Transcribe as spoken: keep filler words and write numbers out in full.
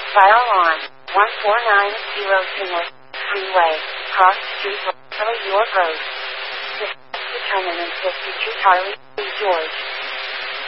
File on one four nine zero Tinley Freeway, Cross Street, Charlie York Road. Discuss determinant fifty-two Charlie George.